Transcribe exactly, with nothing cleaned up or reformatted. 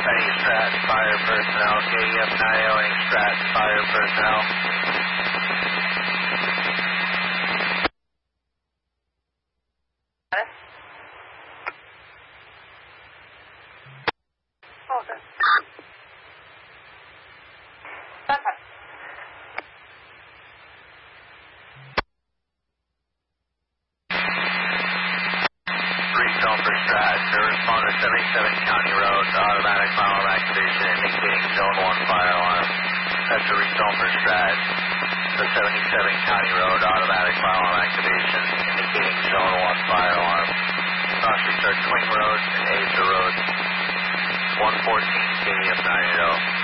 Any Strat Fire personnel, K E F nine oh, any Strat Fire personnel. Okay. That's fine. Three zone for Strat, to respond to seventy-seven County Road, automatic firearm activation indicating zone one fire alarm. That's a rezone for Strat. The seventy-seven County Road, automatic firearm activation indicating zone one fire alarm. Cross restart Twing Road and Asia Road. one fourteen K E F nine eighty.